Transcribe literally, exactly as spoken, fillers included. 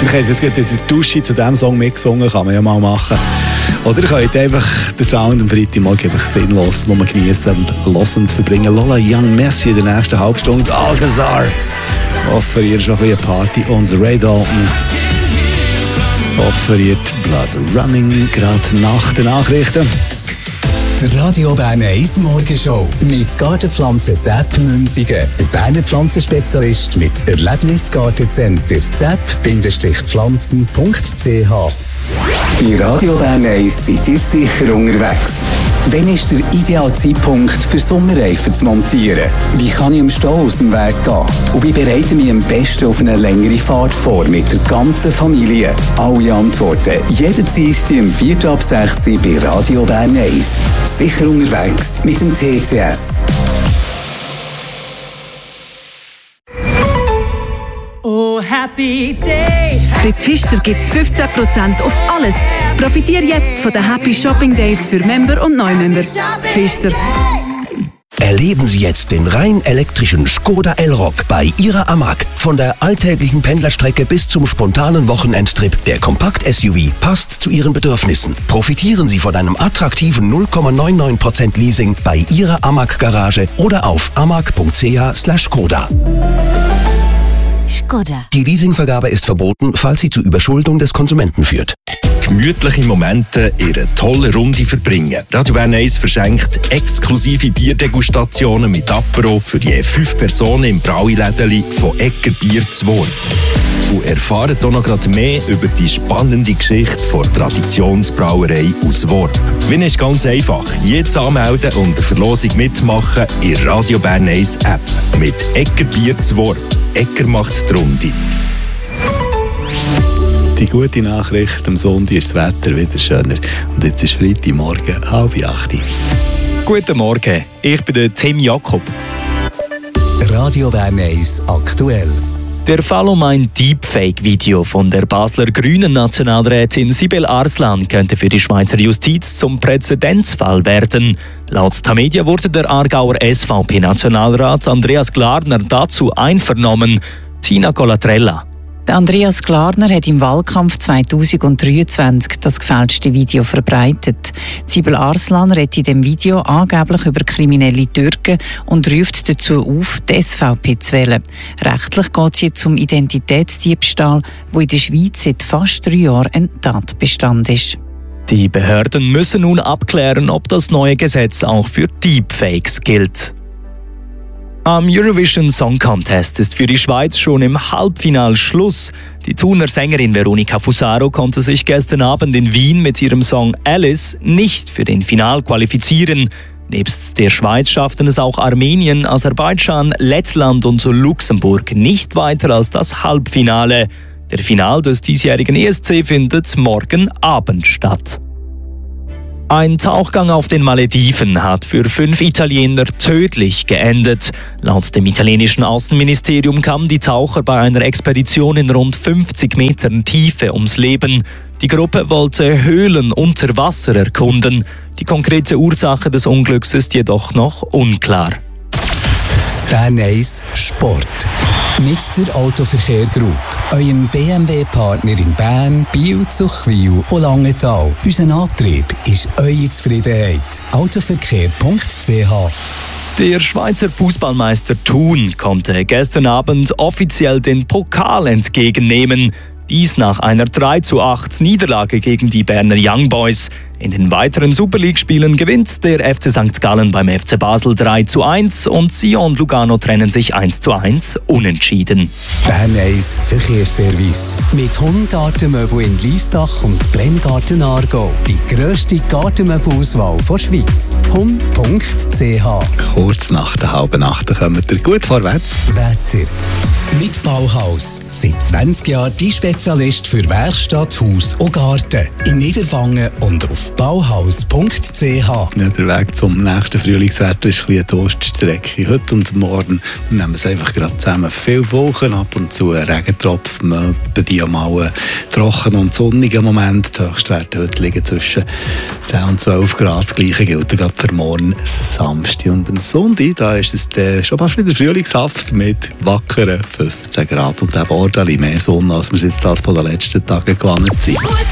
Wir können das in der Dusche zu diesem Song mitgesungen, kann man ja mal machen. Oder ihr könnt einfach den Sound am Freitagmorgen einfach sinnlos nur genießen und hörend verbringen. Lola Young, merci in der nächsten Halbstunde. Alcazar offeriert schon ein bisschen Party und Ray Dalton offeriert Blood Running gerade nach den Nachrichten. Der Radio Bern eins Morgenshow mit Gartenpflanzen Tepp Münzigen. Der Berner Pflanzenspezialist mit Erlebnisgartencenter tepp Pflanzen punkt c h. Bei Radio Bern eins seid ihr sicher unterwegs. Wann ist der ideale Zeitpunkt für Sommerreifen zu montieren? Wie kann ich im Stau aus dem Weg gehen? Und wie bereite ich mich am besten auf eine längere Fahrt vor mit der ganzen Familie? Alle Antworten jeden Dienstag um vier ab sechs bei Radio Bern eins. Sicher unterwegs mit dem T C S. Oh, happy day! Bei Pfister gibt es fünfzehn Prozent auf alles. Profitiere jetzt von den Happy Shopping Days für Member und Neumember. Pfister. Erleben Sie jetzt den rein elektrischen Skoda Elroq bei Ihrer Amag. Von der alltäglichen Pendlerstrecke bis zum spontanen Wochenendtrip. Der Kompakt-S U V passt zu Ihren Bedürfnissen. Profitieren Sie von einem attraktiven null Komma neunundneunzig Prozent Leasing bei Ihrer Amag-Garage oder auf amag punkt c h slash skoda. Skoda. Die Leasingvergabe ist verboten, falls sie zu Überschuldung des Konsumenten führt. Gemütliche Momente in einer tollen Runde verbringen. Radio Bern eins verschenkt exklusive Bierdegustationen mit Apero für je fünf Personen im Brauilädeli von Egger Bier zu Worm. Und erfahrt auch noch gerade mehr über die spannende Geschichte der Traditionsbrauerei aus Worm. Gewinnen ist ganz einfach. Jetzt anmelden und eine Verlosung mitmachen in der Radio Bern eins App. Mit Egger Bier zu Worm. Egger macht die Runde. Die gute Nachricht, am Sonntag ist das Wetter wieder schöner. Und jetzt ist Freitagmorgen, halb acht. Guten Morgen, ich bin der Tim Jakob. Radio Bern eins aktuell. Der Fall um ein Deepfake-Video von der Basler Grünen Nationalrätin Sibel Arslan könnte für die Schweizer Justiz zum Präzedenzfall werden. Laut Tamedia wurde der Aargauer S V P-Nationalrat Andreas Glarner dazu einvernommen. Tina Colatrella. Der Andreas Glarner hat im Wahlkampf zweitausenddreiundzwanzig das gefälschte Video verbreitet. Sibel Arslan redet in dem Video angeblich über kriminelle Türken und ruft dazu auf, die S V P zu wählen. Rechtlich geht es jetzt um Identitätsdiebstahl, wo in der Schweiz seit fast drei Jahren ein Tatbestand ist. Die Behörden müssen nun abklären, ob das neue Gesetz auch für Deepfakes gilt. Am Eurovision Song Contest ist für die Schweiz schon im Halbfinale Schluss. Die Thuner Sängerin Veronica Fusaro konnte sich gestern Abend in Wien mit ihrem Song Alice nicht für den Final qualifizieren. Nebst der Schweiz schafften es auch Armenien, Aserbaidschan, Lettland und Luxemburg nicht weiter als das Halbfinale. Der Final des diesjährigen E S C findet morgen Abend statt. Ein Tauchgang auf den Malediven hat für fünf Italiener tödlich geendet. Laut dem italienischen Außenministerium kamen die Taucher bei einer Expedition in rund fünfzig Metern Tiefe ums Leben. Die Gruppe wollte Höhlen unter Wasser erkunden. Die konkrete Ursache des Unglücks ist jedoch noch unklar. Bern eins Sport. Mit der Autoverkehr Group, eurem B M W-Partner in Bern, Biel, Zuchwil und Langenthal. Unser Antrieb ist eure Zufriedenheit. autoverkehr punkt c h. Der Schweizer Fußballmeister Thun konnte gestern Abend offiziell den Pokal entgegennehmen. Dies nach einer drei zu acht Niederlage gegen die Berner Young Boys. In den weiteren Super League-Spielen gewinnt der F C Sankt Gallen beim F C Basel drei zu eins und Sion und Lugano trennen sich eins zu eins unentschieden. Bern eins Verkehrsservice. Mit Hund-Gartenmöbel in Liessach und Bremgarten Aargau. Die grösste Gartenmöbelauswahl der Schweiz. hund punkt c h. Kurz nach der halben Nacht kommen wir gut vorwärts. Wetter. Mit Bauhaus. Seit zwanzig Jahren die Spezialist für Werkstatt, Haus und Garten. In Niederwangen und auf bauhaus punkt c h. Ja, der Weg zum nächsten Frühlingswetter ist ein bisschen eine Durststrecke. Heute und morgen nehmen wir es einfach gerade zusammen. Viele Wolken, ab und zu Regentropfen, die mal trocken und sonnigen Moment. Die Höchstwerte heute liegen zwischen zehn und zwölf Grad. Das Gleiche gilt gerade für morgen Samstag. Und am Sonntag da ist es äh, schon fast wieder frühlingshaft mit wackeren fünfzehn Grad und eben ordentlich mehr Sonne, als wir es jetzt als von den letzten Tagen gewandt sind.